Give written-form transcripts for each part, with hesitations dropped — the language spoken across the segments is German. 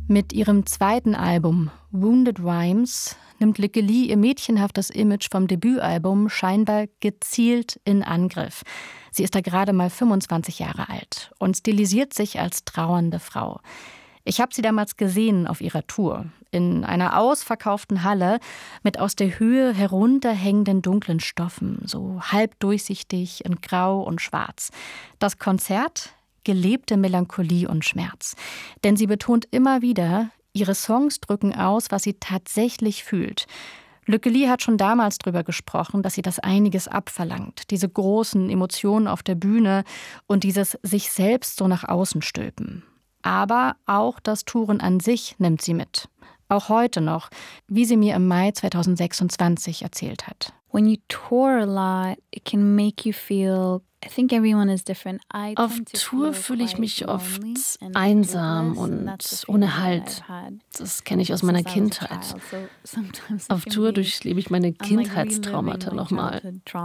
Mit ihrem zweiten Album Wounded Rhymes nimmt Lykke Li ihr mädchenhaftes Image vom Debütalbum scheinbar gezielt in Angriff. Sie ist da gerade mal 25 Jahre alt und stilisiert sich als trauernde Frau. Ich habe sie damals gesehen auf ihrer Tour, in einer ausverkauften Halle mit aus der Höhe herunterhängenden dunklen Stoffen, so halb durchsichtig in Grau und Schwarz. Das Konzert? Gelebte Melancholie und Schmerz. Denn sie betont immer wieder, ihre Songs drücken aus, was sie tatsächlich fühlt. Lykke Li hat schon damals darüber gesprochen, dass sie das einiges abverlangt. Diese großen Emotionen auf der Bühne und dieses sich selbst so nach außen stülpen. Aber auch das Touren an sich nimmt sie mit. Auch heute noch, wie sie mir im Mai 2026 erzählt hat. When you tour a lot, it can make you feel, I think everyone is different. Auf Tour fühle ich mich oft einsam und ohne Halt. Das kenne ich aus meiner Kindheit. Auf Tour durchlebe ich meine Kindheitstraumata nochmal.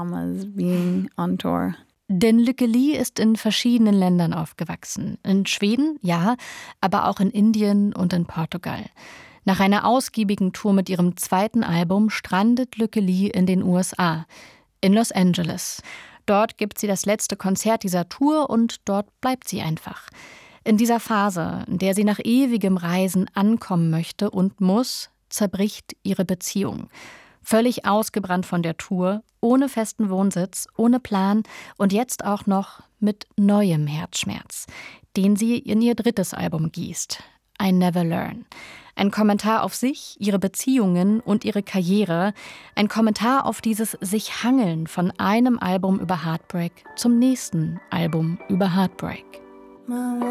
Denn Lykke Li ist in verschiedenen Ländern aufgewachsen. In Schweden, ja, aber auch in Indien und in Portugal. Nach einer ausgiebigen Tour mit ihrem zweiten Album strandet Lykke Li in den USA, in Los Angeles. Dort gibt sie das letzte Konzert dieser Tour und dort bleibt sie einfach. In dieser Phase, in der sie nach ewigem Reisen ankommen möchte und muss, zerbricht ihre Beziehung. Völlig ausgebrannt von der Tour, ohne festen Wohnsitz, ohne Plan und jetzt auch noch mit neuem Herzschmerz, den sie in ihr drittes Album gießt, I Never Learn. Ein Kommentar auf sich, ihre Beziehungen und ihre Karriere. Ein Kommentar auf dieses sich hangeln von einem Album über Heartbreak zum nächsten Album über Heartbreak.